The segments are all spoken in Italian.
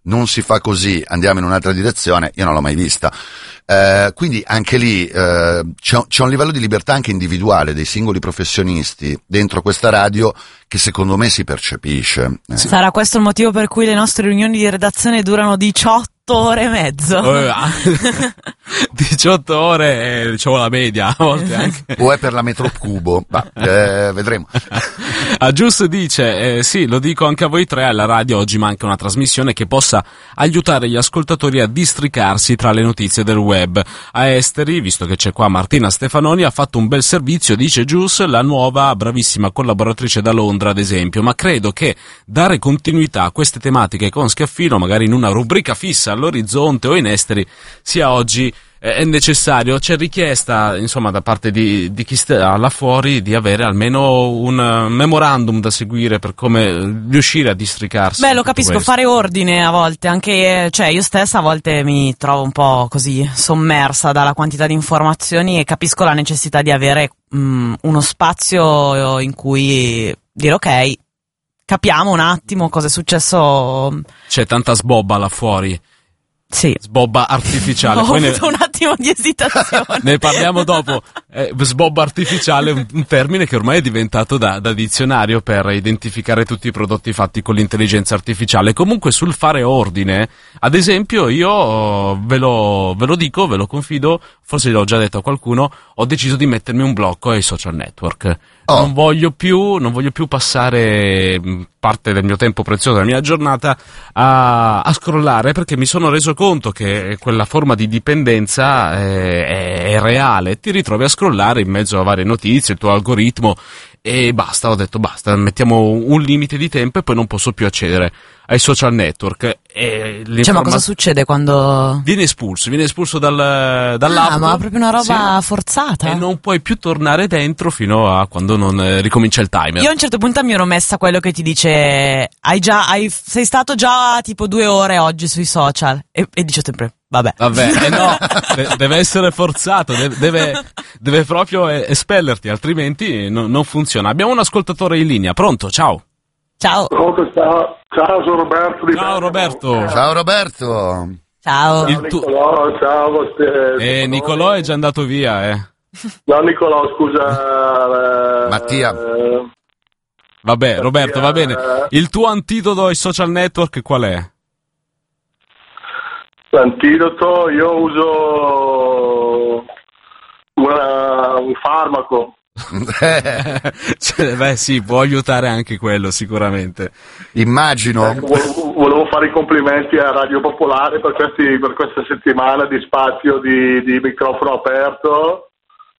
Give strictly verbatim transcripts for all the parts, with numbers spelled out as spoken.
non si fa così, andiamo in un'altra direzione, io non l'ho mai vista. Eh, quindi anche lì eh, c'è, c'è un livello di libertà anche individuale dei singoli professionisti dentro questa radio che secondo me si percepisce. Eh. Sarà questo il motivo per cui le nostre riunioni di redazione durano diciotto ore e mezzo. diciotto ore è, diciamo, la media, a volte anche. O è per la metro cubo, ma eh, vedremo. A Gius dice, eh, sì, lo dico anche a voi tre, alla radio oggi manca una trasmissione che possa aiutare gli ascoltatori a districarsi tra le notizie del web. A Esteri, visto che c'è qua Martina Stefanoni, ha fatto un bel servizio, dice Gius, la nuova bravissima collaboratrice da Londra, ad esempio, ma credo che dare continuità a queste tematiche con Schiaffino, magari in una rubrica fissa all'orizzonte o in Esteri, sia oggi è necessario. C'è richiesta, insomma, da parte di, di chi sta là fuori di avere almeno un memorandum da seguire per come riuscire a districarsi. Beh, lo capisco, questo. Fare ordine a volte, anche, cioè io stessa a volte mi trovo un po' così sommersa dalla quantità di informazioni e capisco la necessità di avere um, uno spazio in cui dire ok, capiamo un attimo cosa è successo. C'è tanta sbobba là fuori. Sì. Sbobba artificiale. Ho Poi avuto ne... un attimo di esitazione. Ne parliamo dopo. Eh, sbobba artificiale è un, un termine che ormai è diventato da, da dizionario per identificare tutti i prodotti fatti con l'intelligenza artificiale. Comunque sul fare ordine, ad esempio, io ve lo, ve lo dico, ve lo confido, forse l'ho già detto a qualcuno, ho deciso di mettermi un blocco ai social network. Oh. Non voglio più, non voglio più passare parte del mio tempo prezioso, della mia giornata a, a scrollare, perché mi sono reso conto che quella forma di dipendenza è, è, è reale. Ti ritrovi a scrollare in mezzo a varie notizie, il tuo algoritmo, e basta, ho detto basta, mettiamo un limite di tempo e poi non posso più accedere ai social network. E cioè, ma cosa succede quando... Viene espulso, viene espulso dal, dall'app. Ah, ma proprio una roba sì, forzata. E non puoi più tornare dentro fino a quando non eh, ricomincia il timer. Io a un certo punto mi ero messa quello che ti dice hai già, hai, sei stato già tipo due ore oggi sui social e, e dice sempre vabbè. Vabbè, eh no, de- deve essere forzato, deve, deve, deve proprio espellerti, altrimenti no, non funziona. Abbiamo un ascoltatore in linea, pronto? Ciao. Ciao. Pronto, ciao, ciao, sono Roberto. Di Ciao Roberto. Ciao Roberto. Ciao. Il tu... Nicolò, ciao. Eh, Nicolò è già andato via, eh. No, Nicolò, scusa. Eh, Mattia. Eh, Vabbè, Mattia, Roberto, va bene. Il tuo antidoto ai social network qual è? L'antidoto, io uso una, un farmaco. Cioè, beh sì, può aiutare anche quello sicuramente. Immagino. Eh, volevo fare i complimenti a Radio Popolare per, questi, per questa settimana di spazio di, di microfono aperto.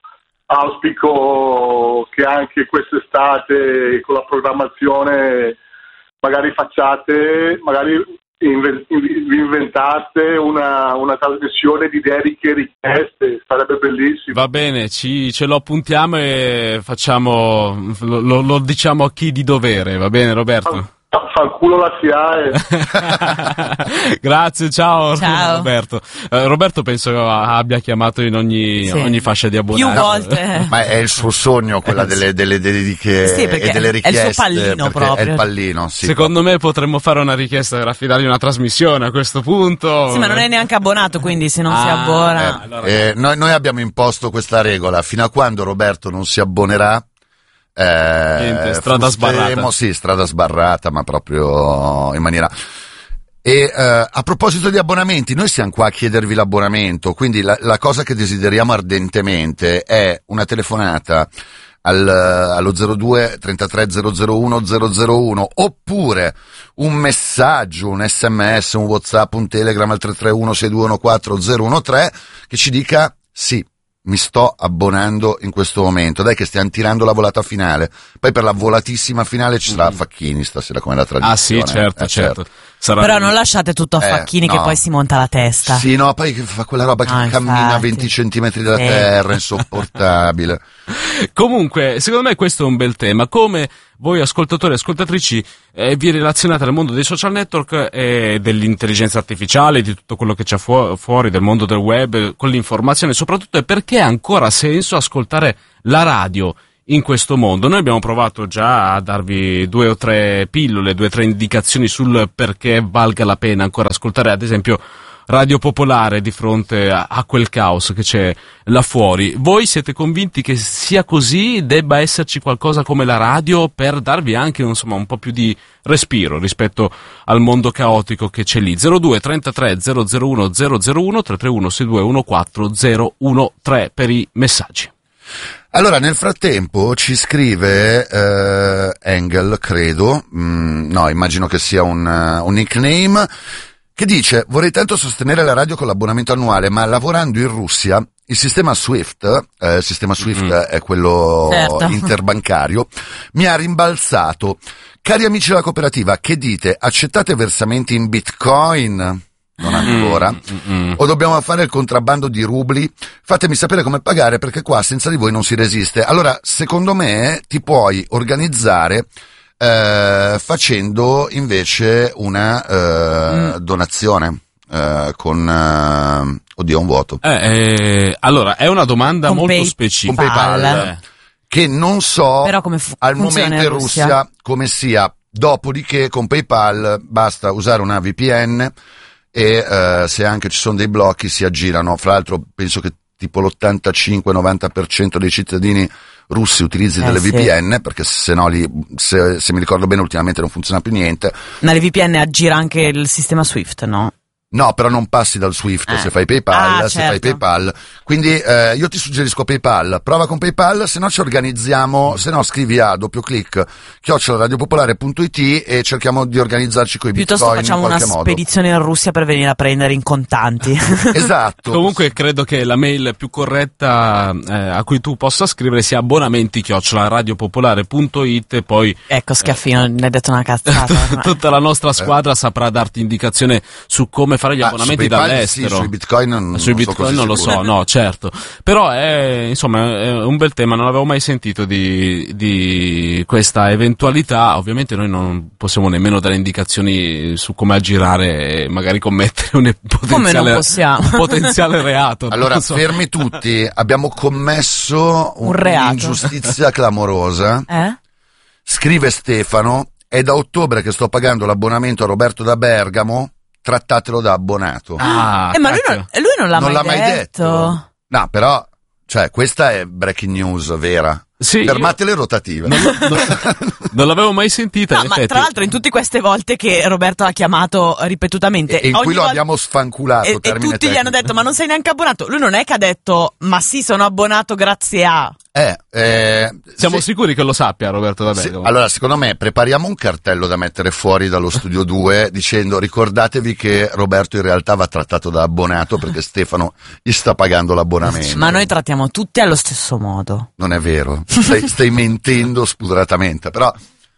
Auspico che anche quest'estate con la programmazione magari facciate, magari vi inventate una, una trasmissione di dediche e richieste, sarebbe bellissimo. Va bene, ci, ce lo appuntiamo e facciamo, lo, lo, lo diciamo a chi di dovere, va bene Roberto? Fanculo la S I A E. Grazie, ciao, ciao. Roberto. Eh, Roberto penso abbia chiamato in ogni, sì. ogni fascia di abbonati. Più volte. Ma è il suo sogno quella delle, delle dediche sì, e delle richieste. È il suo pallino proprio. È il pallino, sì. Secondo me potremmo fare una richiesta per affidargli una trasmissione a questo punto. Sì, ma non è neanche abbonato, quindi se non ah, si abbona. Eh, allora... eh, noi, noi abbiamo imposto questa regola, fino a quando Roberto non si abbonerà. Eh, Niente, strada sbarrata. Sì, strada sbarrata, ma proprio in maniera. E eh, a proposito di abbonamenti, noi siamo qua a chiedervi l'abbonamento, quindi la, la cosa che desideriamo ardentemente è una telefonata al, allo zero due trentatré zero zero uno zero zero uno oppure un messaggio, un sms, un WhatsApp, un Telegram al tre tre uno sei due uno quattro zero uno tre che ci dica sì, mi sto abbonando in questo momento, dai che stiamo tirando la volata finale, poi per la volatissima finale ci sarà Facchini stasera come la tradizione. Ah sì, certo, eh, certo. Sarà... Però non lasciate tutto a Facchini eh, no. che poi si monta la testa. Sì, no, poi fa quella roba che ah, cammina a venti centimetri dalla sì. terra, insopportabile. Comunque, secondo me questo è un bel tema. Come voi ascoltatori e ascoltatrici eh, vi relazionate al mondo dei social network e dell'intelligenza artificiale, di tutto quello che c'è fu- fuori, del mondo del web, con l'informazione, soprattutto, e perché ha ancora senso ascoltare la radio in questo mondo. Noi abbiamo provato già a darvi due o tre pillole, due o tre indicazioni sul perché valga la pena ancora ascoltare, ad esempio, Radio Popolare di fronte a, a quel caos che c'è là fuori. Voi siete convinti che sia così, debba esserci qualcosa come la radio per darvi anche, insomma, un po' più di respiro rispetto al mondo caotico che c'è lì? zero due trentatré zero zero uno zero zero uno tre tre uno sei due uno quattro zero uno tre per i messaggi. Allora, nel frattempo ci scrive eh, Engel, credo, mm, no, immagino che sia un, uh, un nickname, che dice: vorrei tanto sostenere la radio con l'abbonamento annuale, ma lavorando in Russia il sistema SWIFT, eh, il sistema SWIFT mm. è quello certo. interbancario, mi ha rimbalzato. Cari amici della cooperativa, che dite? Accettate versamenti in Bitcoin? Non ancora. Mm-mm. O dobbiamo fare il contrabbando di rubli? Fatemi sapere come pagare, perché qua senza di voi non si resiste. Allora, secondo me ti puoi organizzare eh, facendo invece una eh, mm. donazione eh, con eh, oddio un vuoto. Eh, eh, allora, è una domanda con molto pay- specifica. Con PayPal. Eh. Che non so Però come fu- al momento in Russia. Russia come sia. Dopodiché con PayPal basta usare una V P N e uh, se anche ci sono dei blocchi si aggirano. Fra l'altro penso che tipo l'ottantacinque novanta per cento dei cittadini russi utilizzi eh, delle sì. V P N, perché se no lì, se, se mi ricordo bene, ultimamente non funziona più niente. Ma le V P N aggira anche il sistema SWIFT, no? No, però non passi dal SWIFT eh. se fai PayPal, ah, se certo. fai PayPal. Quindi eh, io ti suggerisco PayPal, prova con PayPal, se no ci organizziamo, se no scrivi a doppio clic chiocciola radiopopolare punto it e cerchiamo di organizzarci coi Piuttosto bitcoin in facciamo qualche una modo. spedizione in Russia per venire a prendere in contanti. Esatto. Comunque credo che la mail più corretta eh, a cui tu possa scrivere sia abbonamenti chiocciola radiopopolare punto it e poi ecco, Schiaffino, ne hai detto una cazzata. tutta la nostra squadra eh. saprà darti indicazione su come fare gli ah, abbonamenti da all'estero. Sì, sui bitcoin non, sui non bitcoin so non lo so, no, certo. Però è, insomma, è un bel tema, non avevo mai sentito di, di questa eventualità. Ovviamente noi non possiamo nemmeno dare indicazioni su come aggirare e magari commettere un potenziale, un potenziale reato. Allora, so. fermi tutti, abbiamo commesso un, un reato. un'ingiustizia clamorosa. Eh? Scrive Stefano: è da ottobre che sto pagando l'abbonamento a Roberto da Bergamo, trattatelo da abbonato. Ah, eh, ma lui non, lui non l'ha, non mai, l'ha mai detto. detto. No, però, cioè, questa è breaking news vera. Sì, fermate io... le rotative. Non, non, non l'avevo mai sentita. No, in ma effetti. tra l'altro in tutte queste volte che Roberto ha chiamato ripetutamente e in cui lo volta... abbiamo sfanculato, e, e tutti tecnico. gli hanno detto: ma non sei neanche abbonato. Lui non è che ha detto: ma sì, sono abbonato grazie a. Eh, eh, siamo sì. sicuri che lo sappia Roberto da Bergamo? Sì. Allora, secondo me prepariamo un cartello da mettere fuori dallo studio due dicendo: ricordatevi che Roberto in realtà va trattato da abbonato perché Stefano gli sta pagando l'abbonamento. Ma noi trattiamo tutti allo stesso modo. Non è vero, stai, stai mentendo spudoratamente, però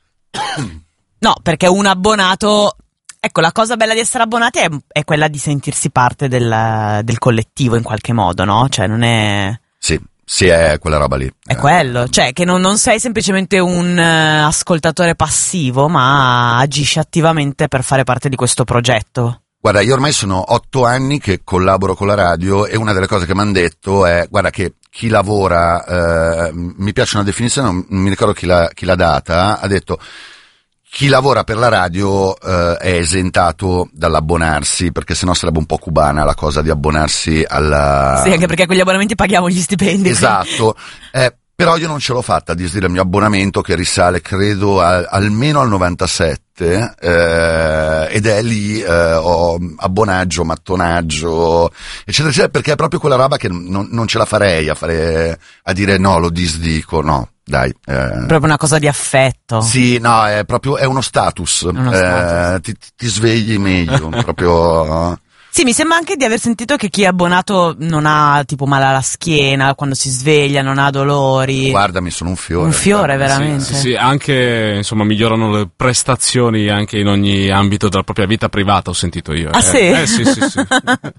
no, perché un abbonato, ecco, la cosa bella di essere abbonati è, è quella di sentirsi parte del, del collettivo in qualche modo, no? Cioè non è... Sì, sì, è quella roba lì. È quello, cioè che non, non sei semplicemente un uh, ascoltatore passivo, ma agisci attivamente per fare parte di questo progetto. Guarda, io ormai sono otto anni che collaboro con la radio e una delle cose che mi hanno detto è: guarda che chi lavora, eh, mi piace una definizione, non mi ricordo chi l'ha, chi l'ha data, ha detto: chi lavora per la radio eh, è esentato dall'abbonarsi, perché sennò sarebbe un po' cubana la cosa di abbonarsi alla... Sì, anche perché con gli abbonamenti paghiamo gli stipendi. Esatto, eh, però io non ce l'ho fatta a disdire il mio abbonamento, che risale credo a, almeno al novantasette, eh, ed è lì eh, ho abbonaggio, mattonaggio, eccetera eccetera, perché è proprio quella roba che non, non ce la farei a fare, a dire no, lo disdico, no. Dai, eh. Proprio una cosa di affetto. Sì, no, è proprio è uno status. Uno eh, status. Ti, ti svegli meglio, proprio. Sì, mi sembra anche di aver sentito che chi è abbonato non ha tipo male alla schiena quando si sveglia, non ha dolori. Guardami, sono un fiore. Un fiore, veramente. Sì, sì, sì, anche insomma migliorano le prestazioni anche in ogni ambito della propria vita privata, ho sentito io. Ah, eh. sì? Eh, sì, sì, sì.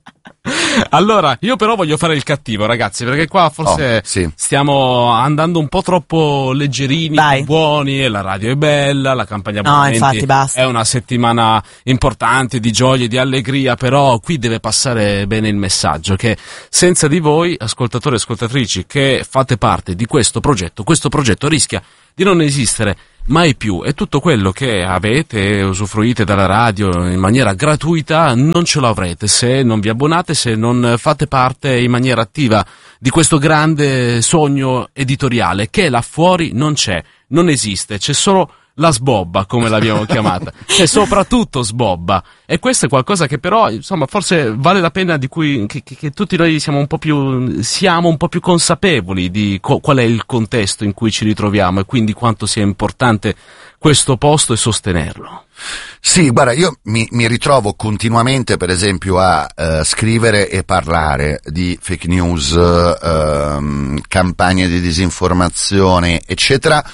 Allora, io però voglio fare il cattivo, ragazzi, perché qua forse oh, sì. stiamo andando un po' troppo leggerini, Dai. buoni, e la radio è bella, la campagna No, abbonamenti infatti, basta. è una settimana importante di gioia e di allegria, però qui deve passare bene il messaggio che senza di voi, ascoltatori e ascoltatrici, che fate parte di questo progetto, questo progetto rischia di non esistere mai più, e tutto quello che avete, usufruite dalla radio in maniera gratuita, non ce lo avrete se non vi abbonate, se non fate parte in maniera attiva di questo grande sogno editoriale che là fuori non c'è, non esiste, c'è solo la sbobba, come l'abbiamo chiamata, c'è soprattutto sbobba, e questo è qualcosa che però, insomma, forse vale la pena di cui che, che, che tutti noi siamo un po' più siamo un po' più consapevoli di co- qual è il contesto in cui ci ritroviamo e quindi quanto sia importante questo posto e sostenerlo. Sì, guarda, io mi, mi ritrovo continuamente, per esempio, a uh, scrivere e parlare di fake news, uh, campagne di disinformazione, eccetera.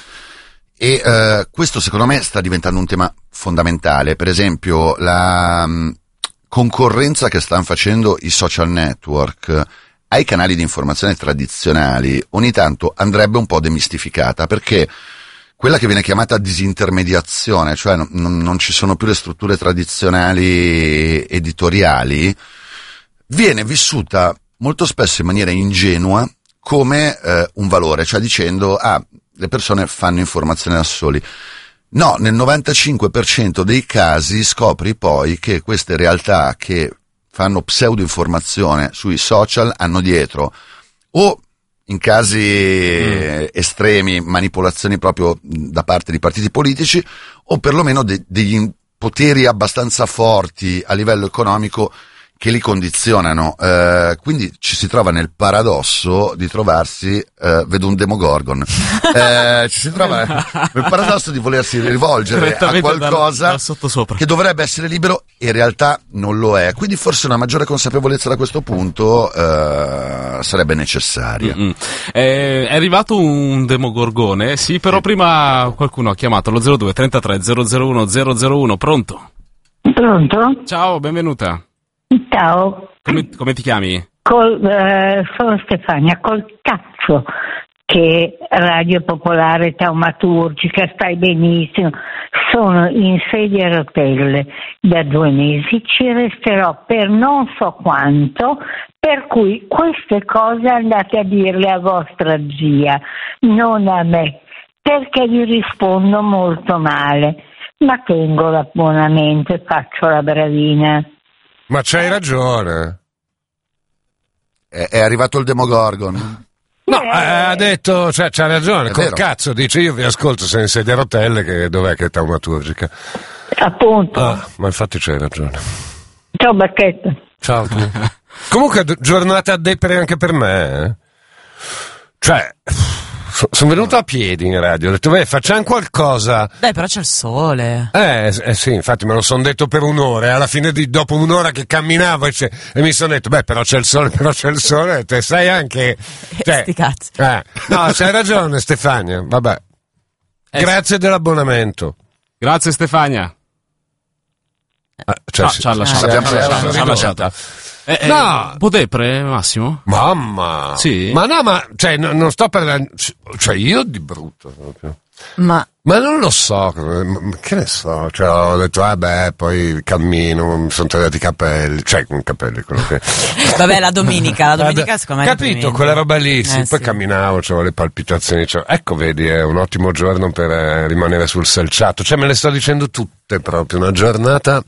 E uh, questo secondo me sta diventando un tema fondamentale. Per esempio la um, concorrenza che stanno facendo i social network ai canali di informazione tradizionali ogni tanto andrebbe un po' demistificata, perché quella che viene chiamata disintermediazione, cioè non, non ci sono più le strutture tradizionali editoriali, viene vissuta molto spesso in maniera ingenua come eh, un valore, cioè dicendo ah, le persone fanno informazione da soli. No, nel novantacinque per cento dei casi scopri poi che queste realtà che fanno pseudo-informazione sui social hanno dietro, o in casi mm. estremi, manipolazioni proprio da parte di partiti politici, o perlomeno de- degli poteri abbastanza forti a livello economico che li condizionano, eh, quindi ci si trova nel paradosso di trovarsi, eh, vedo un Demogorgon, eh, ci si trova nel paradosso di volersi rivolgere a qualcosa da, da che dovrebbe essere libero e in realtà non lo è, quindi forse una maggiore consapevolezza da questo punto eh, sarebbe necessaria. Mm-hmm. Eh, è arrivato un Demogorgone, sì, però sì. Prima qualcuno ha chiamato lo zero due trentatré zero zero uno zero zero uno, pronto? Pronto? Ciao, benvenuta. Ciao. Come, come ti chiami? Col, eh, sono Stefania, col cazzo che Radio Popolare Taumaturgica, stai benissimo, sono in sedia a rotelle da due mesi, ci resterò per non so quanto, per cui queste cose andate a dirle a vostra zia, non a me, perché vi rispondo molto male, ma tengo l'abbonamento e faccio la bravina. Ma c'hai ragione. È, è arrivato il Demogorgon. No, eh, ha detto, cioè, c'ha ragione, è col vero. cazzo, dice io vi ascolto se in sedia a rotelle, che dov'è che è taumaturgica? Appunto. Ah, ma infatti c'hai ragione. Ciao Bacchetto. Ciao tu. Comunque giornata a depre anche per me, eh? Cioè, sono venuto a piedi in radio, ho detto, beh, facciamo qualcosa. Dai, però c'è il sole. Eh, eh sì, infatti me lo sono detto per un'ora, e alla fine di, dopo un'ora che camminavo e, e mi sono detto, beh, però c'è il sole, però c'è il sole, te sai anche... Cioè, Sti cazzi. Eh, no, c'hai ragione Stefania, vabbè. Eh, Grazie dell'abbonamento. Grazie Stefania. Ah, cioè, Ah, sì, ci ha lasciato. l'abbiamo Ci ha lasciato, lasciato, ci ha lasciato. Eh, eh, No. un po' depre, Massimo? Mamma! Sì? Ma no, ma cioè, no, non sto parlando. Cioè, io di brutto proprio. Ma Ma non lo so, che ne so, cioè ho detto, ah beh, poi cammino, mi sono tagliati i capelli, cioè con i capelli, quello che... vabbè, la domenica, la domenica secondo me è Capito, deprimente. quella roba lì, sì, Eh, poi sì. camminavo, avevo le palpitazioni, cioè, ecco vedi, è un ottimo giorno per eh, rimanere sul selciato, cioè me le sto dicendo tutte proprio, una giornata...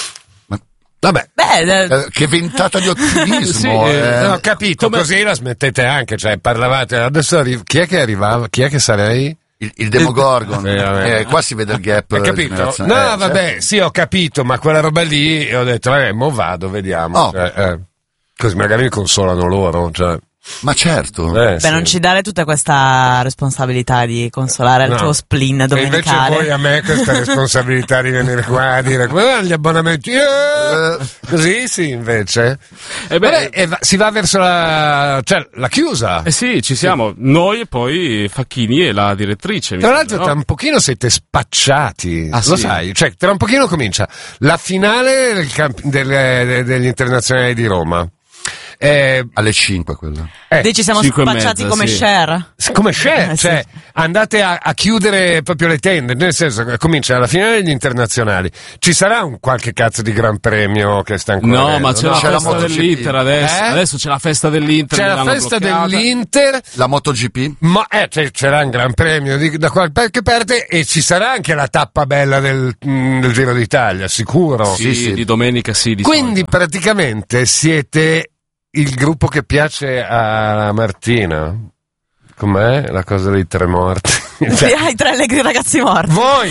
Vabbè, Beh, eh, Eh, che ventata di ottimismo. Sì, eh. eh, no, ho capito, come- così la smettete anche, cioè parlavate, adesso arri- chi è che arrivava, chi è che sarei? Il, il Demogorgon. Eh, vabbè. Eh, qua si vede il gap. Hai capito? generazionale. No, Eh, vabbè, certo. sì, ho capito, ma quella roba lì, ho detto, vabbè, mo vado, vediamo. Oh. Cioè, eh, così magari mi consolano loro, cioè. Ma certo. Eh, beh, sì. non ci dare tutta questa responsabilità di consolare il No. tuo spleen E invece domenicale. poi a me questa responsabilità di venire qua a dire, "Ah, gli abbonamenti, eh!" così sì, invece. Eh beh, Vabbè, e va- si va verso la, cioè, la chiusa. eh sì, ci siamo. Noi e poi Facchini e la direttrice. mi Tra sembra, l'altro no? tra un pochino siete spacciati, Ah, lo sì? sai, cioè tra un pochino comincia la finale del camp- delle- de- degli internazionali di Roma, Eh, Alle cinque quella. eh, Dici siamo cinque e spacciati mezza, come sì. share? Come c'è, Eh, cioè sì. andate a, a chiudere proprio le tende, nel senso che comincia alla finale degli internazionali, ci sarà un qualche cazzo di gran premio che sta ancora No, avendo, ma c'è no? la C'è la festa MotoGP. dell'Inter adesso. Eh? Adesso c'è la festa dell'Inter. C'è la l'hanno festa bloccata. dell'Inter, La MotoGP? ma eh, c'è- c'era un gran premio di, da qualche parte e ci sarà anche la tappa bella del, mm, del Giro d'Italia, sicuro. Sì, Sì, sì. di domenica sì. Di Quindi solito. praticamente siete il gruppo che piace a Martina. Com'è la cosa dei tre morti? Sì, hai tre allegri ragazzi morti. Voi!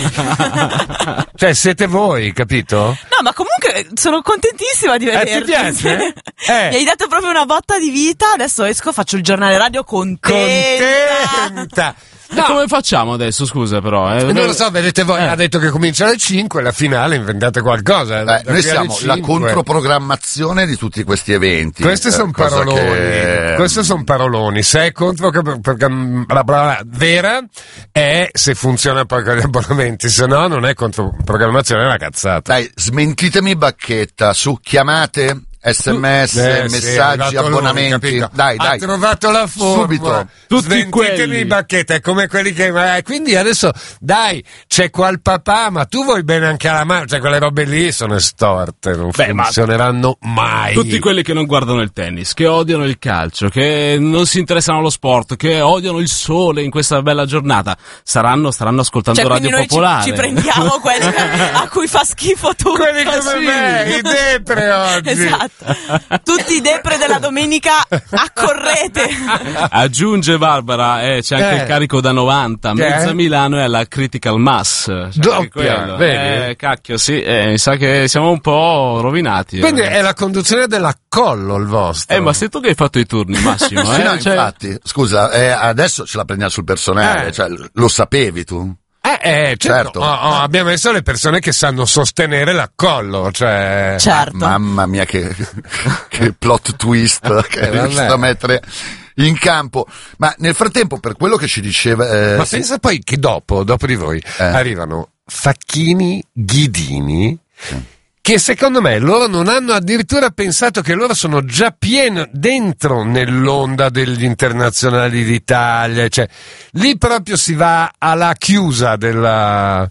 Cioè siete voi, capito? No, ma comunque sono contentissima di vederti. Eh, ti piace? Eh. Mi hai dato proprio una botta di vita, adesso esco, faccio il giornale radio contenta. Contenta! E come facciamo adesso, scusa però? Eh? Non lo so, vedete voi, Eh. ha detto che comincia alle cinque, la finale inventate qualcosa. Eh, da noi qui alle siamo la cinque. controprogrammazione di tutti questi eventi. Questi Eh, sono cosa paroloni, che- questi sono paroloni. Se è contro bla bla bla bla, vera è se funziona poi con gli abbonamenti, se no non è controprogrammazione, è una cazzata. Dai, smentitemi Bacchetta su chiamate, sms, Eh, sì, è messaggi, arrivato lui, abbonamenti. capito? Dai, ha dai. trovato la forma. Subito. Tutti Smentitemi quelli. Bacchetta, è come quelli che eh, quindi adesso dai, c'è qua il papà, ma tu vuoi bene anche alla mano, cioè quelle robe lì sono estorte, non Beh, ma- funzioneranno mai. Tutti quelli che non guardano il tennis, che odiano il calcio, che non si interessano allo sport, che odiano il sole in questa bella giornata, saranno, staranno ascoltando Cioè, quindi Radio noi ci, Popolare. ci prendiamo quelli a cui fa schifo tutto. Quelli come sì. me, i depre oggi. Esatto. Tutti i depre della domenica accorrete. Aggiunge Barbara, eh, c'è anche Eh. il carico da novanta, Che mezza è? Milano è alla critical mass. C'è anche Doppia, quello. vedi? Eh, cacchio, sì, eh, mi sa che siamo un po' rovinati. Quindi eh. è la conduzione dell'accollo il vostro. Eh, ma sei tu che hai fatto i turni, Massimo, Sì, eh? no, Cioè- infatti, scusa, eh, adesso ce la prendiamo sul personale, Eh. cioè, lo sapevi tu? Eh, eh, certo. Certo. Oh, oh, abbiamo messo le persone che sanno sostenere l'accollo, cioè... Certo. Mamma mia, che, che plot twist che è Eh, vabbè. riuscito a mettere in campo. Ma nel frattempo, per quello che ci diceva... eh, Ma sì, pensa poi che dopo, dopo di voi, Eh. arrivano Facchini, Ghidini, che secondo me loro non hanno addirittura pensato che loro sono già pieno dentro nell'onda degli internazionali d'Italia, cioè lì proprio si va alla chiusa della...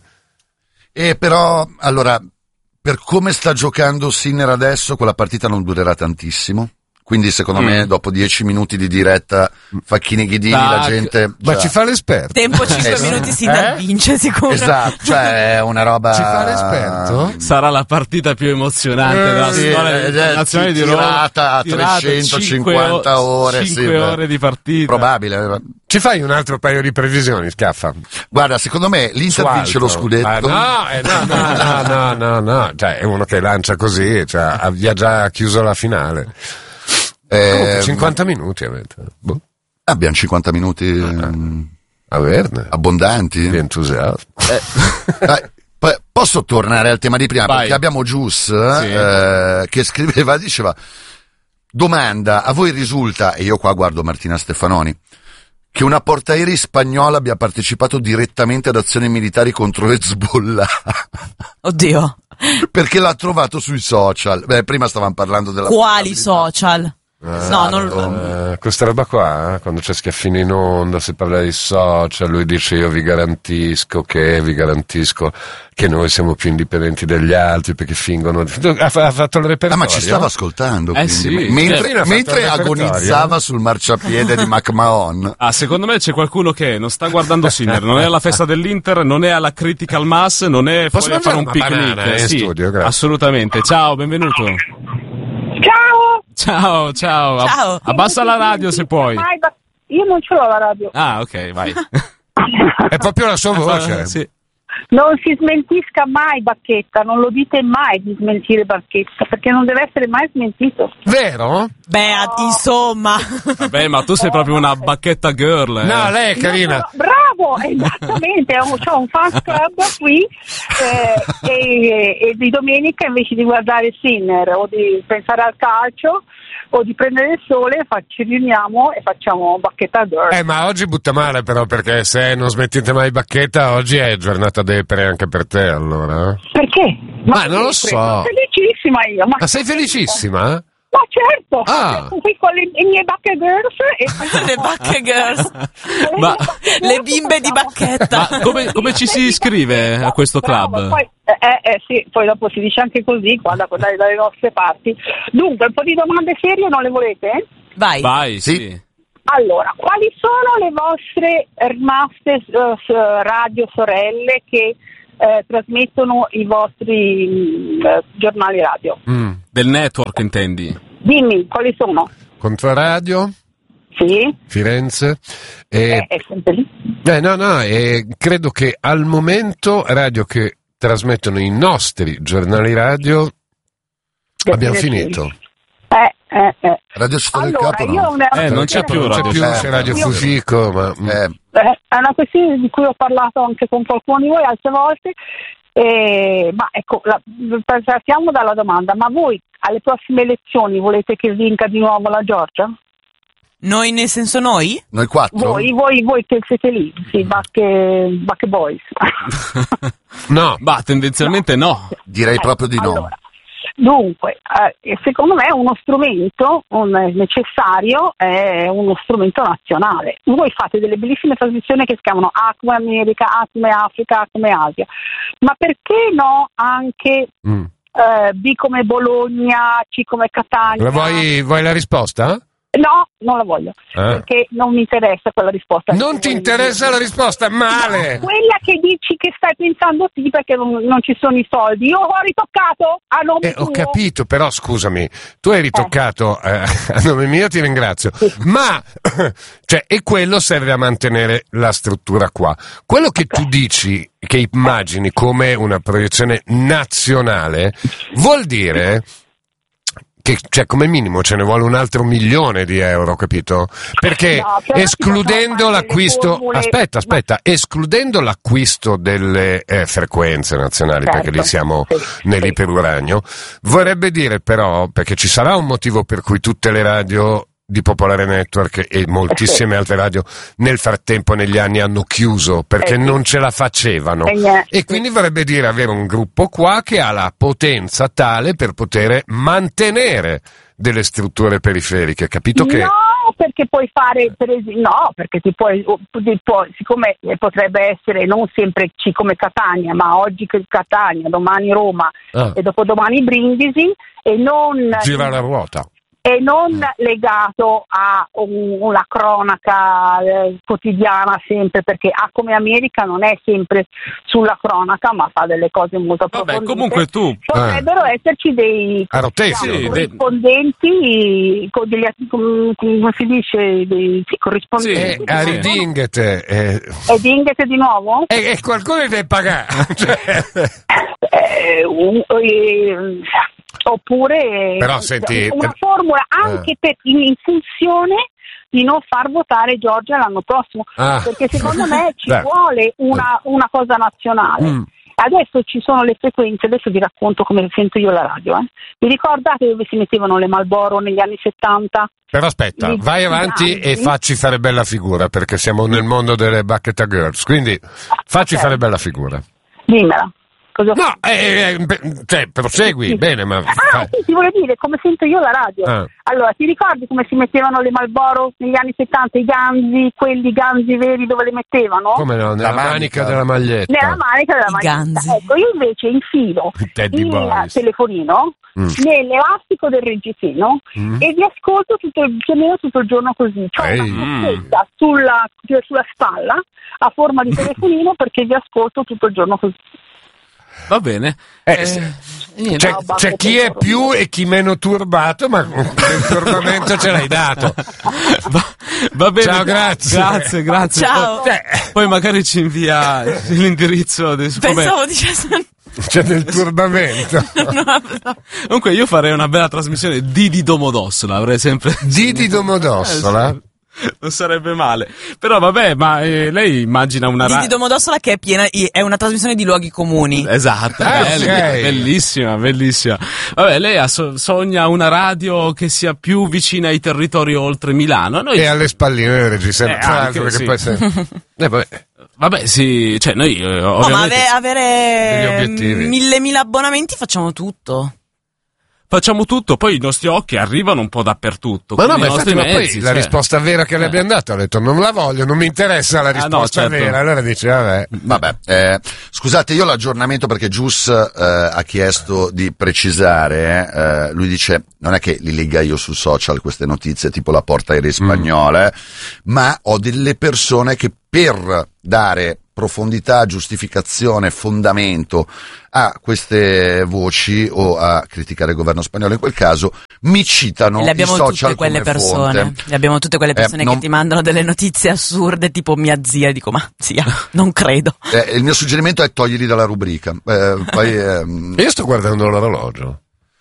E però, allora, per come sta giocando Sinner adesso, quella partita non durerà tantissimo. Quindi, secondo Mm. me, dopo dieci minuti di diretta, Facchini Ghidini, la Tac. gente... Ma già- ci fa l'esperto? Tempo cinque Eh, sì. minuti si Eh? vince sicuro. Esatto, cioè è una roba... Ci fa l'esperto? Sarà la partita più emozionante Eh, della sì, storia eh, internazionale di Roma. tirata a trecentocinquanta ore, sì, cinque beh. ore di partita. Probabile. Ci fai un altro paio di previsioni, Scaffa? Guarda, secondo me l'Inter Su vince lo altro. scudetto. Ah, no, eh, no, no, no, no, no, no, cioè è uno che lancia così, cioè ha ha già chiuso la finale. Eh, Comunque cinquanta minuti avete. Boh, Abbiamo cinquanta minuti ehm, averne. abbondanti. Che entusiasmo. Dai, poi posso tornare al tema di prima? Vai. Perché abbiamo Gius Sì. eh, che scriveva, diceva: domanda, a voi risulta, e io qua guardo Martina Stefanoni, che una portaerei spagnola abbia partecipato direttamente ad azioni militari contro Hezbollah? Oddio. Perché l'ha trovato sui social. Beh, prima stavamo parlando della Quali probabilità. social? No, non Eh, questa roba qua, eh, quando c'è Schiaffino in onda, si parla di social, lui dice io vi garantisco che, vi garantisco che noi siamo più indipendenti degli altri perché fingono... Ha, ha fatto il repertorio? Ah, ma ci stava ascoltando, Eh quindi. sì, mentre, Martina ha fatto mentre il repertorio. agonizzava sul marciapiede di McMahon. Ah, secondo me c'è qualcuno che non sta guardando Sinner, non è alla festa dell'Inter, non è alla Critical Mass, non è Posso fuori a fare un mangiare una picnic. banana in Sì, studio? Grazie. assolutamente. Ciao, benvenuto. Ciao! Ciao, ciao. Ab- Ciao. Abbassa la radio se puoi. Mai ba- Io non ce l'ho la radio. Ah, ok, vai. È proprio la sua voce. Sì. Non si smentisca mai Bacchetta, non lo dite mai di smentire Bacchetta, perché non deve essere mai smentito. Vero? Beh, ad- insomma. Vabbè, ma tu sei proprio una bacchetta girl. Eh. No, lei è carina. No, no, bravo, esattamente, ho, c'ho un fan club qui eh, e, e di domenica invece di guardare Sinner o di pensare al calcio o di prendere il sole fa- ci riuniamo e facciamo Bacchetta Girl. Eh, ma oggi butta male però, perché se non smettete mai Bacchetta, oggi è giornata depre anche per te, allora. Perché? Ma non lo so. Sono felicissima io. Ma, Ma sei felicissima? Ma certo, Ah. qui con le, le mie bacche girls e Le bacche girls. le Ma- bacche girls Le bimbe di facciamo- bacchetta. Ma come, come ci si iscrive a questo Bravo, club? Poi, eh, eh, sì, poi dopo si dice anche così, qua da, dalle, dalle nostre parti. Dunque, un po' di domande serie non le volete? Vai. Vai, Sì. sì. Allora, quali sono le vostre rimaste eh, s- radio sorelle che eh, trasmettono i vostri mh, eh, giornali radio? Mm. Del network intendi? Dimmi, quali sono? Controradio, Sì? Firenze. Eh, E, è sempre lì. eh, no, no, e credo che al momento radio che trasmettono i nostri giornali radio abbiamo finito. Eh, eh, eh. Radio Città del Allora, Capo io no? ho una- Eh, non c'è più Non c'è Radio più, Città. c'è Radio Io- Fusico, ma Eh, Eh, è una questione di cui ho parlato anche con qualcuno di voi altre volte, eh, ma ecco, la, partiamo dalla domanda, ma voi alle prossime elezioni volete che vinca di nuovo la Giorgia? Noi nel senso noi? noi quattro? Voi, voi, voi che siete lì, sì, Bacche, Bacche Boys. no. Bah, tendenzialmente no. Direi proprio di no. Allora, dunque, eh, secondo me uno strumento un, necessario è uno strumento nazionale. Voi fate delle bellissime trasmissioni che si chiamano A come America, A come Africa, A come Asia, ma perché no anche Mm. eh, B come Bologna, C come Catania? La vuoi, vuoi la risposta? No, non la voglio, Ah. perché non mi interessa quella risposta. Non ti interessa la risposta? Male! Quella che dici che stai pensando sì, perché non, non ci sono i soldi. Io ho ritoccato a nome Eh, ho tuo. capito, però scusami, tu hai ritoccato eh, a nome mio, ti ringrazio, ma cioè, e quello serve a mantenere la struttura qua. Quello che tu dici, che immagini come una proiezione nazionale, vuol dire che cioè, come minimo ce ne vuole un altro milione di euro, capito? Perché No, però escludendo si possono fare l'acquisto, delle formule- aspetta, aspetta, escludendo l'acquisto delle eh, frequenze nazionali, Certo, perché lì siamo sì, nell'iperuranio, vorrebbe dire però, perché ci sarà un motivo per cui tutte le radio di Popolare Network e moltissime Sì. altre radio nel frattempo negli anni hanno chiuso perché Eh sì. non ce la facevano. Eh, niente. E quindi vorrebbe dire avere un gruppo qua che ha la potenza tale per poter mantenere delle strutture periferiche, capito che... No, perché puoi fare, per esempio, no, perché ti puoi, ti puoi, siccome potrebbe essere non sempre C come Catania, ma oggi che Catania, domani Roma Ah. e dopodomani Brindisi, e non... gira la ruota. e non legato a un- una cronaca eh, quotidiana sempre, perché A come America non è sempre sulla cronaca, ma fa delle cose molto Vabbè, approfondite. comunque tu... Potrebbero esserci dei A rotation. diciamo, Sì, de- corrispondenti, con degli, com- come si dice, dei sì, corrispondenti. E a ridinghete. E, E Dinghete di nuovo? e, e qualcuno deve pagare. Cioè, Eh, un- eh, oppure Però, senti, una eh, formula anche eh. per, in, in funzione di non far votare Giorgia l'anno prossimo, Ah. perché secondo me ci Beh. vuole una, una cosa nazionale. Mm. Adesso ci sono le frequenze, adesso vi racconto come sento io la radio. Eh. Vi ricordate dove si mettevano le Marlboro negli anni settanta? Però aspetta, Di- vai avanti grandi. e facci fare bella figura, perché siamo nel mondo delle Bucket Girls, quindi facci Ok. fare bella figura. Dimmela. Cosa No, eh, eh, beh, cioè, prosegui, Sì. bene, ma... Ah, sì, ti volevo dire come sento io la radio. Ah. Allora, ti ricordi come si mettevano le Marlboro negli anni settanta, i ganzi, quelli ganzi veri dove le mettevano? Come no, nella La manica. manica della maglietta. Nella manica della I maglietta. ganzi. Ecco, io invece infilo Teddy il Boys. telefonino Mm. nell'elastico del reggiseno Mm. e vi ascolto tutto il, più o meno tutto il giorno così. C'ho Ehi. una cassetta sulla, sulla spalla a forma di telefonino perché vi ascolto tutto il giorno così. Va bene. Eh, Eh, se- niente. C'è, No, basta c'è chi è per più e chi meno turbato, ma il turbamento ce l'hai dato. Va, va bene. Ciao, grazie. Grazie, grazie. Ciao. Poi, poi magari ci invia l'indirizzo. Di, come- Pensavo dicesse... C'è del turbamento. Comunque io farei una bella trasmissione di di Domodossola, avrei sempre... Didi Domodossola. Eh, sì. Non sarebbe male. Però vabbè, ma eh, lei immagina una Di ra- Di Domodossola che è piena, è una trasmissione di luoghi comuni. Esatto, Ah, bella, ok. bellissima, bellissima. Vabbè, lei ha so- sogna una radio che sia più vicina ai territori oltre Milano. Noi, E alle spalline del regista, Eh, tra anche, l'altro, perché sì. poi essere... Eh, vabbè. vabbè, sì, cioè noi eh, No, ma ovviamente... ave- Degli avere obiettivi. mille mila abbonamenti facciamo tutto. facciamo tutto, poi i nostri occhi arrivano un po' dappertutto. Ma no, ma i nostri infatti, ma mezzi, poi la cioè. risposta vera che le Eh. abbiamo dato, ha detto non la voglio, non mi interessa la risposta Ah, no, certo. vera, allora dice vabbè. Vabbè, eh, scusate, io l'aggiornamento perché Gius eh, ha chiesto di precisare, eh, lui dice non è che li lega io su social queste notizie tipo la porta aerei spagnola, mm. ma ho delle persone che per dare profondità, giustificazione, fondamento a queste voci o a criticare il governo spagnolo in quel caso mi citano le abbiamo i social tutte quelle come persone fonte. le abbiamo tutte quelle persone Eh, non- che ti mandano delle notizie assurde tipo mia zia, dico ma zia non credo. Eh, il mio suggerimento è toglierli dalla rubrica. Eh, poi, ehm, Io sto guardando l'orologio.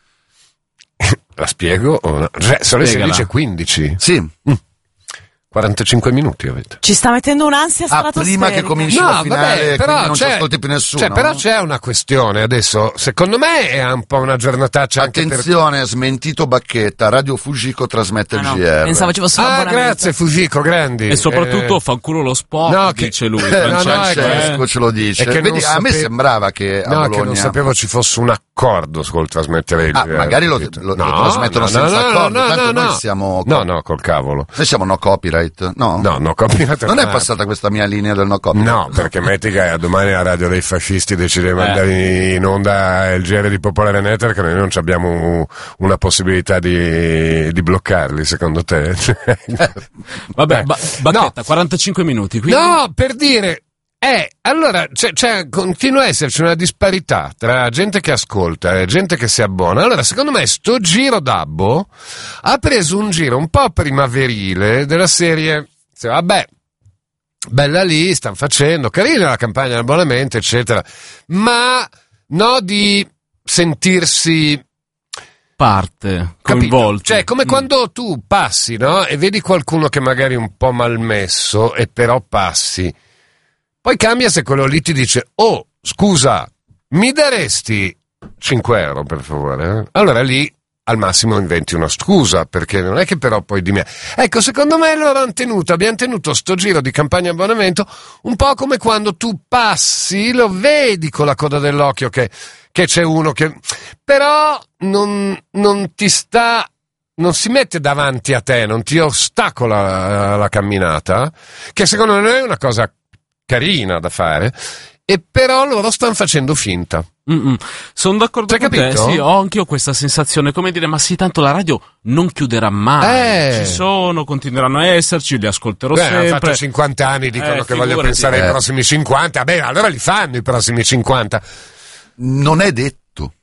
La spiego? O no? Cioè, sono le Spiegala. sedici e quindici. sì. quarantacinque minuti avete. Ci sta mettendo un'ansia Ah, stratosferica. prima che cominci la finale, quindi però non ci c'è, ascolti più nessuno. cioè, però c'è una questione adesso, secondo me è un po' una giornataccia anche per... Attenzione, smentito Bacchetta, Radio Fujiko trasmette Ah, no, il G R. pensavo ci fosse un Ah, abbonamento. grazie Fujiko, grandi. E soprattutto Eh, fanculo lo sport, no, che- dice lui. Eh, no, Francesco, no, è che- Francesco eh. ce lo dice. è che Vedi, non a me sape- sembrava che a No, Bologna... che non sapevo ci fosse un accordo col trasmettere il Ah, G R, magari lo, capito? lo- lo No, trasmettono no, senza no, accordo, no, tanto no, noi no. siamo... No, no, col cavolo. Noi siamo no copyright, no? No, no, copyright Non è no. passata questa mia linea del no copyright? No, perché metti che domani la radio dei fascisti decide di mandare in onda il G R di Popolare Network, noi non ci abbiamo una possibilità di, di bloccarli, secondo te? Vabbè, Eh. ba- Bacchetta, quarantacinque minuti. Quindi... No, per dire, eh, allora, c'è, c'è, continua a esserci una disparità tra gente che ascolta e gente che si abbona. Allora, secondo me, sto giro Dabbo ha preso un giro un po' primaverile della serie, cioè, vabbè, bella lì, stanno facendo, carina la campagna di abbonamento, eccetera, ma no di sentirsi... parte, Capito? coinvolti. Cioè, come Mm. quando tu passi, no? E vedi qualcuno che magari è un po' malmesso, e però passi. Poi cambia se quello lì ti dice, oh, scusa, mi daresti cinque euro, per favore? eh?" Allora lì, al massimo, inventi una scusa, perché non è che però poi di me... Ecco, secondo me loro hanno tenuto, abbiamo tenuto sto giro di campagna abbonamento un po' come quando tu passi, lo vedi con la coda dell'occhio che... che c'è uno che però non, non ti sta, non si mette davanti a te, non ti ostacola la, la camminata, che secondo me è una cosa carina da fare, e però loro stanno facendo finta. Sono d'accordo C'hai con te, capito? sì, ho anch'io questa sensazione, come dire, ma sì, tanto la radio non chiuderà mai, Eh. ci sono, continueranno a esserci, li ascolterò Beh, hanno sempre. fatto cinquanta anni, dicono Eh, che voglio figurati. pensare Eh. ai prossimi cinquanta, beh, allora li fanno i prossimi cinquanta. Non è detto.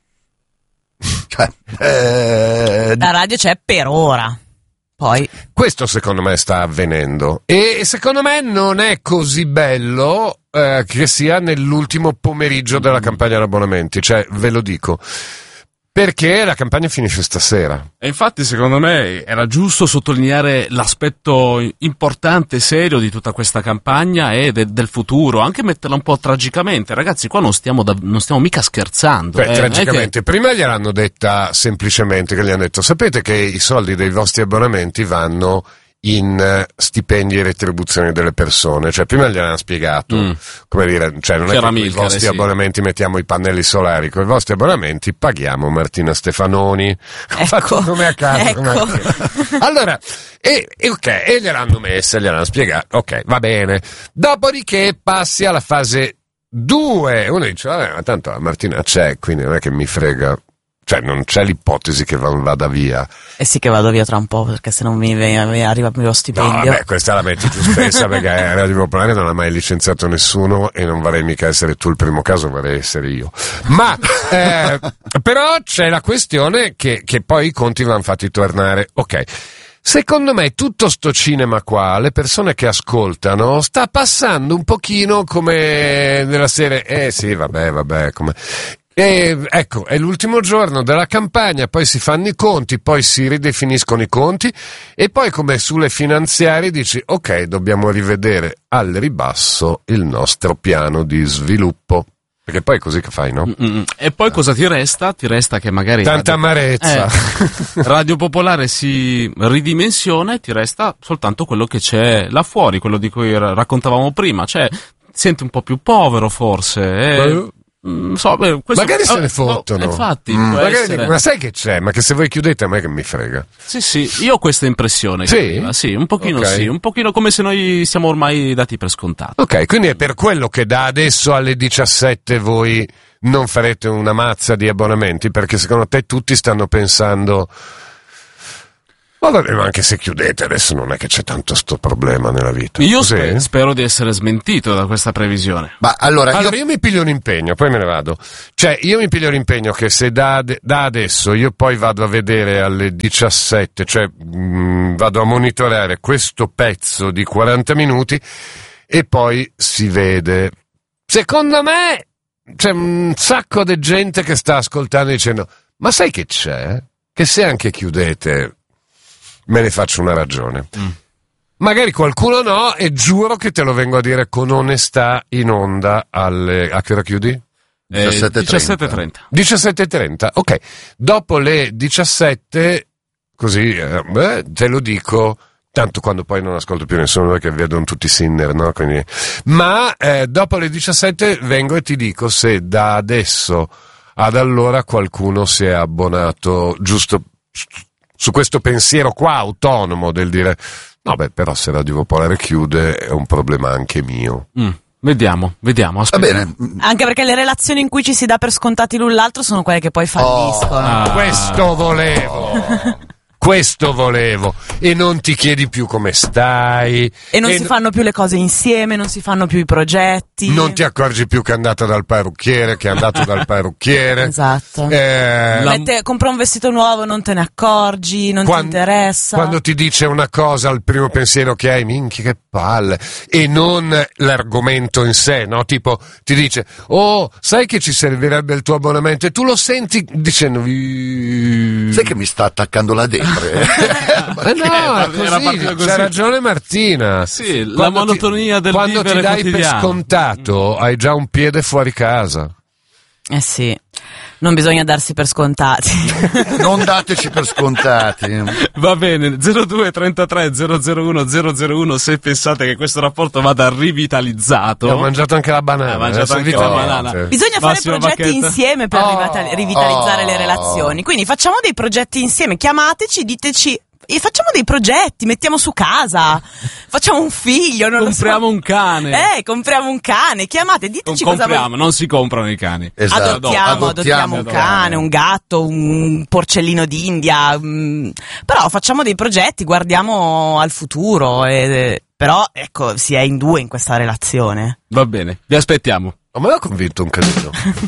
Cioè, eh, La radio c'è per ora. Poi Questo secondo me sta avvenendo, e secondo me non è così bello eh, che sia nell'ultimo pomeriggio della campagna di abbonamenti, cioè ve lo dico, perché la campagna finisce stasera. E infatti secondo me era giusto sottolineare l'aspetto importante e serio di tutta questa campagna e de- del futuro, anche metterla un po' tragicamente. Ragazzi, qua non stiamo, da- non stiamo mica scherzando. Beh, eh, non è tragicamente, prima gliel'hanno detta semplicemente, che gli hanno detto, sapete che i soldi dei vostri abbonamenti vanno in eh, stipendi e retribuzioni delle persone, cioè prima gliel'hanno spiegato, Mm. come dire, cioè non è C'era che con i Milcare, vostri sì. abbonamenti mettiamo i pannelli solari, con i vostri abbonamenti paghiamo Martina Stefanoni. Ho Ecco, fatto come a caso. ecco. come a- Allora, e, e ok, e gliel'hanno messa, gliel'hanno spiegato, ok, va bene. Dopodiché passi alla fase due, uno dice, vabbè, ma tanto la Martina c'è, quindi non è che mi frega. Cioè, non c'è l'ipotesi che va- vada via. eh sì che vado via tra un po', perché se non mi, mi arriva il mio No, stipendio. vabbè, questa la metti tu stessa, perché Radio Popolare non ha mai licenziato nessuno e non vorrei mica essere tu il primo caso, vorrei essere io. Ma, eh, però c'è la questione che, che poi i conti vanno fatti tornare. Ok. Secondo me tutto sto cinema qua, le persone che ascoltano, sta passando un pochino come nella serie, eh sì, vabbè, vabbè, come... E ecco, è l'ultimo giorno della campagna, poi si fanno i conti, poi si ridefiniscono i conti, e poi come sulle finanziarie dici, ok, dobbiamo rivedere al ribasso il nostro piano di sviluppo. Perché poi è così che fai, no? Mm-mm. E poi cosa ti resta? Ti resta che magari Tanta Radio, amarezza. eh, Radio Popolare si ridimensiona e ti resta soltanto quello che c'è là fuori, quello di cui ra- raccontavamo prima, cioè senti un po' più povero forse. eh. Eh, Mm, so, beh, questo, magari se ne eh, fottono. No, infatti, mm. può magari essere. dico, ma sai che c'è? Ma che se voi chiudete a me che mi frega. Sì, sì, io ho questa impressione. Sì? Arriva. Sì, un pochino Okay. sì, un pochino come se noi siamo ormai dati per scontato. Ok, quindi è per quello che da adesso alle diciassette voi non farete una mazza di abbonamenti, perché secondo te tutti stanno pensando... Ma vabbè, ma anche se chiudete adesso non è che c'è tanto sto problema nella vita. Io Così? spe- spero di essere smentito da questa previsione. Ma allora, io... Allora io mi piglio un impegno, poi me ne vado. Cioè, io mi piglio l'impegno che se da, ade- da adesso io poi vado a vedere alle diciassette, cioè mh, vado a monitorare questo pezzo di quaranta minuti e poi si vede. Secondo me c'è un sacco di gente che sta ascoltando dicendo, ma sai che c'è? Che se anche chiudete me ne faccio una ragione. Mm. Magari qualcuno no, e giuro che te lo vengo a dire con onestà in onda alle... A che ora chiudi? Eh, diciassette e trenta. diciassette e trenta, ok. Dopo le diciassette, così, eh, beh, te lo dico, tanto quando poi non ascolto più nessuno perché vedono tutti Sinner, no? Quindi... Ma eh, dopo le diciassette vengo e ti dico se da adesso ad allora qualcuno si è abbonato giusto... su questo pensiero qua autonomo del dire no beh però se Radio Popolare chiude è un problema anche mio. Mm, vediamo, vediamo. Va Aspettiamo. bene. Anche perché le relazioni in cui ci si dà per scontati l'un l'altro sono quelle che poi falliscono. Ah. Questo volevo. Questo volevo. E non ti chiedi più come stai. E non e si n- fanno più le cose insieme, non si fanno più i progetti. Non ti accorgi più che è andata dal parrucchiere, che è andato dal parrucchiere. Esatto. Eh, La- Mette, compra un vestito nuovo, non te ne accorgi, non Quan- ti interessa. Quando ti dice una cosa, il primo pensiero che hai, minchia che palle, e non l'argomento in sé, no? Tipo, ti dice, oh, sai che ci servirebbe il tuo abbonamento? E tu lo senti dicendo, Sai che mi sta attaccando la depre? Eh no, Era è così, partito così. c'ha ragione Martina. Sì, la Quando monotonia ti, del quando vivere ti dai quotidiano. per scontato, hai già un piede fuori casa. Eh sì, non bisogna darsi per scontati. Non dateci per scontati. Va bene, zero due trentatré zero zero uno zero zero uno se pensate che questo rapporto vada rivitalizzato. Ho mangiato anche la banana. Ha mangiato adesso anche vi la tolgo. banana. Bisogna fare Massimo progetti Bacchetta. insieme per Oh, rivita- rivitalizzare oh. le relazioni. Quindi facciamo dei progetti insieme, chiamateci, diteci. E facciamo dei progetti, mettiamo su casa, facciamo un figlio, non Compriamo lo so. un cane. Eh, compriamo un cane, chiamate, Non diteci cosa compriamo, voi... non si comprano i cani. Esatto. Adottiamo, adottiamo un adottiamo. cane, un gatto, un porcellino d'India, mm, però facciamo dei progetti, guardiamo al futuro, e, però ecco, si è in due in questa relazione. Va bene, vi aspettiamo. Ma me l'ha convinto un casino.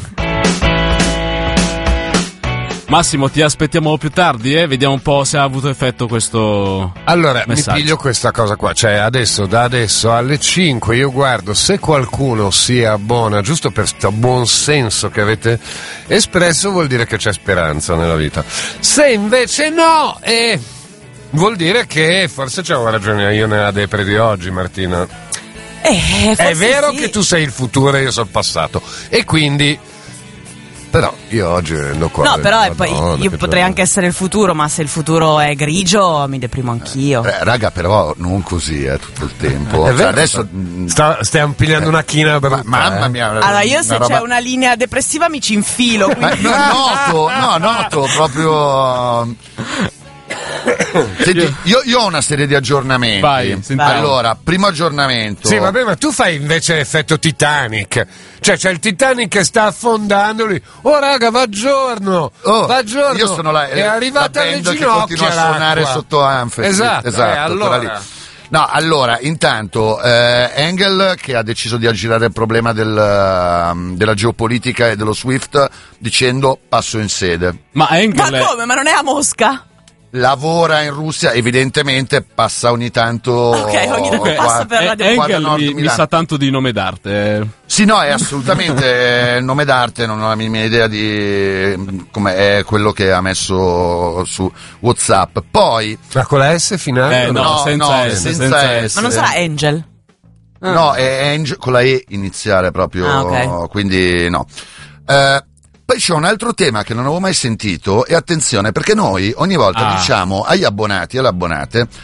Massimo, ti aspettiamo più tardi, eh? Vediamo un po' se ha avuto effetto questo Allora, messaggio. mi piglio questa cosa qua, cioè adesso, da adesso alle cinque io guardo se qualcuno si abbona, giusto per sto buon senso che avete espresso, vuol dire che c'è speranza nella vita. Se invece no, eh, vuol dire che forse c'avevo ragione io nella depre di oggi, Martina. Eh, È forse vero sì. che tu sei il futuro e io sono il passato, e quindi... Però io oggi mi rendo conto. No, però è poi Madonna, io che potrei bello. anche essere il futuro, ma se il futuro è grigio mi deprimo anch'io. Eh, raga, però non così eh, tutto il tempo. È Cioè, vero, adesso sta, stiamo pigliando una china brutta, ma- mamma eh. mia. Allora io se una roba- c'è una linea depressiva mi ci infilo. Eh, Quindi... no, noto, no, noto proprio. Senti, io, io ho una serie di aggiornamenti. Vai, sentiamo. Allora, primo aggiornamento. Sì, vabbè, ma tu fai invece effetto Titanic. Cioè, c'è il Titanic che sta affondando lì. Oh, raga, va a giorno. Oh, va a giorno. io sono la, È arrivata la alle band che ginocchia continua a suonare l'acqua. sotto Anfe. Esatto, esatto, eh, allora. quella lì. No, allora, intanto eh, Engel che ha deciso di aggirare il problema del, della geopolitica e dello SWIFT dicendo passo in sede. Ma Engel Ma è- come? Ma non è a Mosca? Lavora in Russia, evidentemente passa ogni tanto. Ok, ogni tanto qua- passa per eh, Radio qua da Engel Nord mi, mi Milano. sa tanto di nome d'arte. eh. Sì, no, è assolutamente il nome d'arte, non ho la minima idea di come è quello che ha messo su WhatsApp. Poi Ma con la S finale? Eh, o no, no, senza no, S, senza senza S. Ma non sarà Angel? no, è Angel con la E iniziale proprio, Ah, ok. quindi no. Eh, poi c'è un altro tema che non avevo mai sentito, e attenzione perché noi ogni volta Ah. diciamo agli abbonati e alle abbonate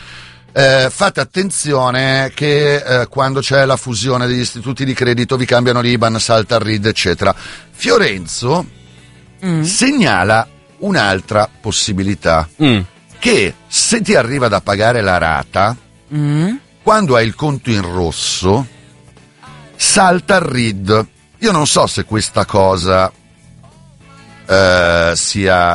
Eh, fate attenzione che eh, quando c'è la fusione degli istituti di credito vi cambiano l'I B A N, salta il R I D, eccetera. Fiorenzo mm. segnala un'altra possibilità, mm. che se ti arriva da pagare la rata, mm. quando hai il conto in rosso, salta il R I D. Io non so se questa cosa eh,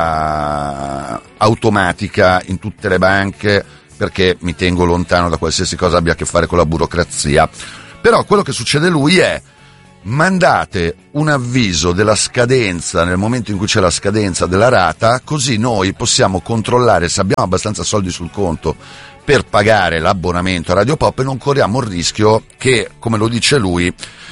sia automatica in tutte le banche, perché mi tengo lontano da qualsiasi cosa abbia a che fare con la burocrazia, però quello che succede a lui è: mandate un avviso della scadenza nel momento in cui c'è la scadenza della rata, così noi possiamo controllare se abbiamo abbastanza soldi sul conto per pagare l'abbonamento a Radio Pop e non corriamo il rischio che, come lo dice lui,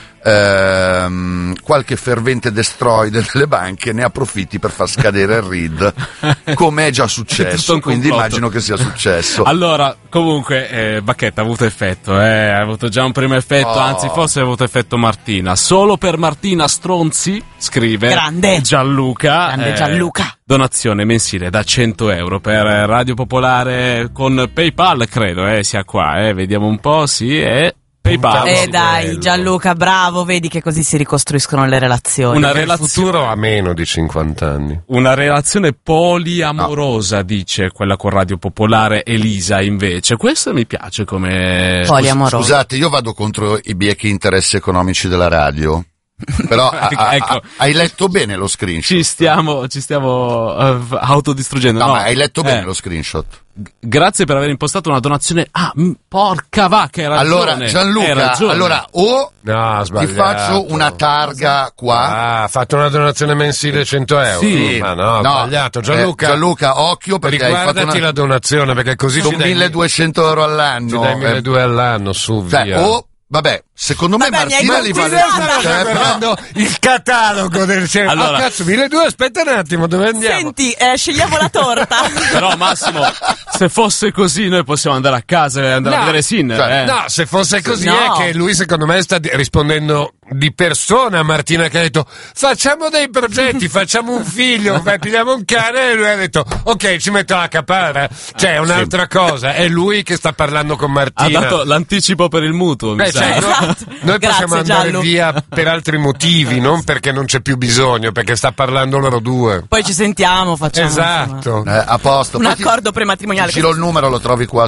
Ehm, qualche fervente destroide delle banche ne approfitti per far scadere il R I D, come è già successo, quindi immagino che sia successo. Allora, comunque eh, Bacchetta ha avuto effetto, eh, ha avuto già un primo effetto, oh. anzi forse ha avuto effetto Martina. Solo per Martina Stronzi, scrive Grande. Gianluca, Grande eh, Gianluca. Donazione mensile da cento euro per Radio Popolare con PayPal, credo, eh, sia qua, eh, vediamo un po', sì, e PayPal. Eh dai, Gianluca, bravo, vedi che così si ricostruiscono le relazioni. Una relazione futuro a meno di cinquanta anni. Una relazione poliamorosa, no. dice quella con Radio Popolare. Elisa invece, questo mi piace come poliamorosa. Scusate, io vado contro i biechi interessi economici della radio. Però a, a, ecco, a, hai letto bene lo screenshot? Ci stiamo, ci stiamo uh, autodistruggendo. No, no, ma hai letto bene eh. lo screenshot. G- grazie per aver impostato una donazione. Ah, m- porca vacca, hai ragione. Allora, Gianluca, allora o no, ti faccio una targa qua. Ah, ha fatto una donazione mensile cento euro. Sì, ma no, no, sbagliato. Gianluca, eh, Gianluca, occhio, perché hai fatto una... la donazione, perché così sono milleduecento euro all'anno. Ci dai milleduecento all'anno, su, cioè, via. O Vabbè, secondo me Vabbè, Martina li vale cioè, però... il catalogo del centro. Allora, oh, cazzo, milleduecento, aspetta un attimo, dove andiamo? Senti, eh, scegliamo la torta. Però Massimo, se fosse così noi possiamo andare a casa e andare no, a vedere Sinner. Cioè, eh. No, se fosse così no. è che lui secondo me sta rispondendo di persona a Martina, che ha detto facciamo dei progetti, facciamo un figlio, pigliamo un cane, e lui ha detto ok, ci metto la caparra. Cioè è un'altra sì. cosa, è lui che sta parlando con Martina. Ha dato l'anticipo per il mutuo. Beh, mi cioè, esatto. Noi Grazie, possiamo andare Giallo. via per altri motivi, non perché non c'è più bisogno, perché sta parlando loro due. Poi ci sentiamo, facciamo esatto. Eh, a posto. un Poi accordo ti, prematrimoniale. Giro il numero, lo trovi qua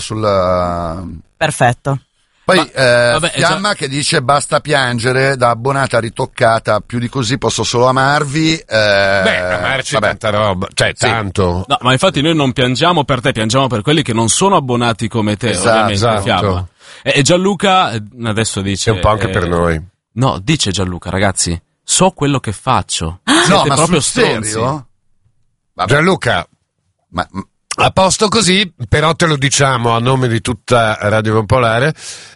sul. Perfetto. Poi Ma, eh, vabbè, Fiamma già... che dice basta piangere, da abbonata ritoccata, più di così posso solo amarvi. Eh, Beh, amarci vabbè. tanta roba, cioè sì. tanto. No, ma infatti noi non piangiamo per te, piangiamo per quelli che non sono abbonati come te, esatto, ovviamente, esatto. Fiamma. E, e Gianluca adesso dice... È un po' anche eh, per noi. No, dice Gianluca, ragazzi, so quello che faccio. Siete no, ma proprio sul stronzi. serio? Vabbè. Gianluca, ma... a posto così, però te lo diciamo a nome di tutta Radio Popolare,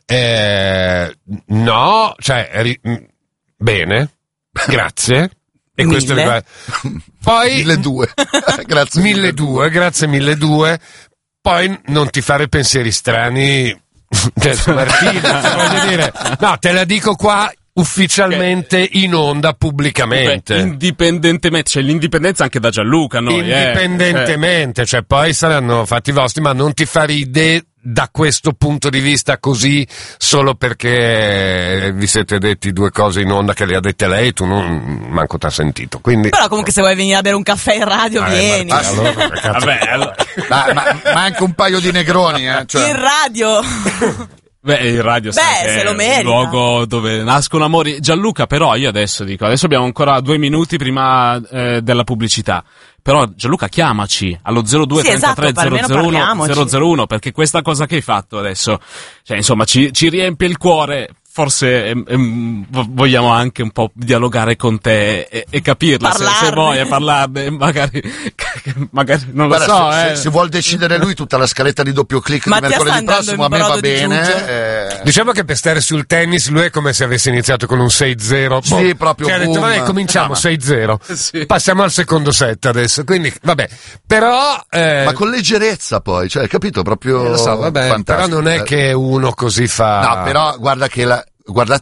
eh, no, cioè, ri, bene, grazie. E Mille. questo riguarda. Poi mille due. Grazie mille due, grazie mille due. Poi non ti fare pensieri strani, cioè, Martina, voglio dire, no, te la dico qua ufficialmente in onda pubblicamente. Beh, indipendentemente, cioè l'indipendenza anche da Gianluca, noi, indipendentemente, eh. cioè poi saranno fatti vostri, ma non ti fa ridere da questo punto di vista così solo perché vi siete detti due cose in onda che le ha dette lei, tu non manco t'ha sentito. Quindi però comunque se vuoi venire a bere un caffè in radio, eh, vieni. Martina, allora, Vabbè, allora... ma, ma, ma anche un paio di negroni, eh, cioè. In radio. Beh, il radio Beh, sai che se lo è merita. un luogo dove nascono amori. Gianluca, però io adesso dico, adesso abbiamo ancora due minuti prima eh, della pubblicità. Però Gianluca, chiamaci allo zero due sì, trentatré esatto, zero zero uno zero zero uno, perché questa cosa che hai fatto adesso, cioè insomma ci, ci riempie il cuore. Forse eh, eh, vogliamo anche un po' dialogare con te e, e capirla, se, se vuoi, e parlarne, magari, magari non lo Guarda, so. se, eh. se, se vuol decidere lui tutta la scaletta di doppio clic Mattia di mercoledì prossimo, a me va bene. Eh... Diciamo che per stare sul tennis lui è come se avesse iniziato con un sei zero. Sì, boh, proprio cioè, ha detto, vabbè, cominciamo ah, sei zero. Sì. Passiamo al secondo set adesso, quindi vabbè. Però eh... ma con leggerezza poi, cioè, capito, proprio eh, lo so, vabbè, fantastico. Però non è che uno così fa. No, però guarda che la guardate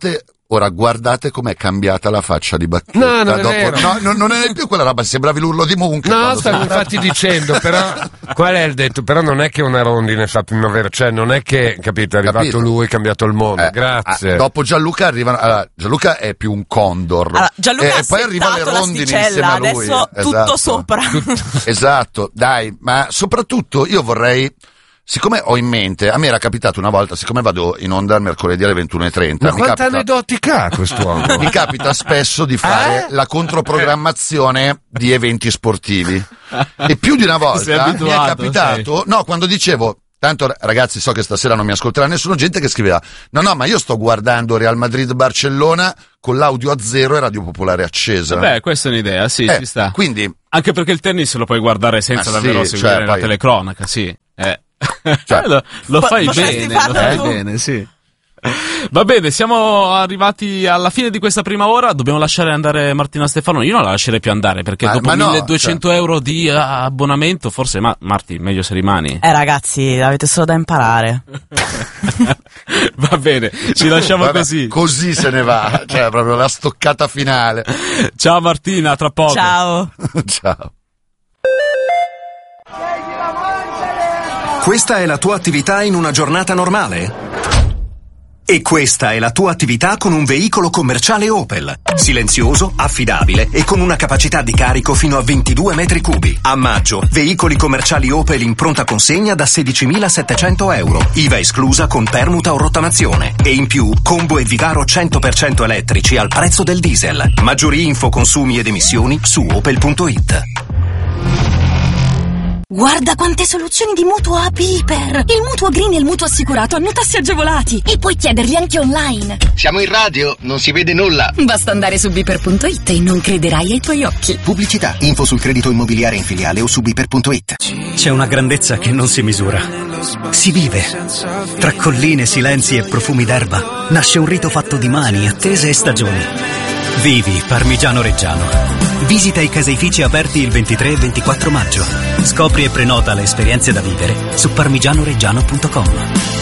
Ora guardate com'è cambiata la faccia di Battisti. No, non è dopo, vero. no, no, non è più quella roba, sembravi l'urlo di Munch. No, stavo infatti dicendo, però qual è il detto? Però non è che una rondine fa primavera, cioè non è che, capito, è arrivato Capito. lui, è cambiato il mondo. Eh, Grazie. ah, dopo Gianluca arrivano. Allora, Gianluca è più un condor. Allora, Gianluca e, ha e poi arrivano le settato rondini l'asticella, insieme a lui. adesso tutto Esatto. sopra. Esatto, dai, ma soprattutto io vorrei. Siccome ho in mente, a me era capitato una volta, siccome vado in onda il mercoledì alle ventuno e trenta, Ma mi quanta capita, aneddotica ha quest'uomo? mi capita spesso di fare Eh? la controprogrammazione di eventi sportivi. E più di una Sei volta mi è abituato, capitato, no, quando dicevo, tanto ragazzi so che stasera non mi ascolterà nessuno, gente che scriveva, no no, ma io sto guardando Real Madrid-Barcellona con l'audio a zero e Radio Popolare accesa. Beh, questa è un'idea, sì, Eh, ci sta. quindi, Anche perché il tennis lo puoi guardare senza Ah, davvero sì, seguire cioè, la poi- telecronaca, sì. Eh. Cioè, lo lo po- fai potresti bene, lo farlo fai tu. bene, sì. Va bene, siamo arrivati alla fine di questa prima ora, dobbiamo lasciare andare Martina Stefano. Io non la lascerei più andare perché Ma- dopo ma no, milleduecento euro di eh, abbonamento, forse, ma Marti, meglio se rimani. Eh ragazzi, avete solo da imparare. Va bene, ci lasciamo vabbè, così. così se ne va, cioè proprio la stoccata finale. Ciao Martina, tra poco. Ciao. Ciao. Questa è la tua attività in una giornata normale? E questa è la tua attività con un veicolo commerciale Opel. Silenzioso, affidabile e con una capacità di carico fino a ventidue metri cubi. A maggio, veicoli commerciali Opel in pronta consegna da sedicimilasettecento euro. I V A esclusa con permuta o rottamazione. E in più, combo e Vigaro cento per cento elettrici al prezzo del diesel. Maggiori info, consumi ed emissioni su opel punto it. Guarda quante soluzioni di mutuo a Piper! Il mutuo green e il mutuo assicurato hanno tassi agevolati e puoi chiederli anche online. Siamo in radio, non si vede nulla. Basta andare su biper punto it e non crederai ai tuoi occhi. Pubblicità, info sul credito immobiliare in filiale o su biper punto it. C'è una grandezza che non si misura. Si vive. Tra colline, silenzi e profumi d'erba nasce un rito fatto di mani, attese e stagioni. Vivi Parmigiano Reggiano. Visita i caseifici aperti il ventitré e ventiquattro maggio. Scopri e prenota le esperienze da vivere su parmigianoreggiano punto com.